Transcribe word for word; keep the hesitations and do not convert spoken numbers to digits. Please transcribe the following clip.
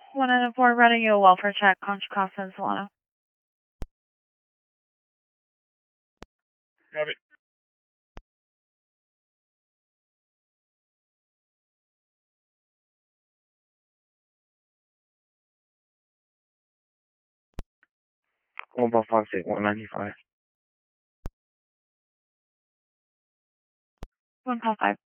one and four, running you a welfare check, Contra Costa and Solano. Copy. One by five six one ninety five. One call five.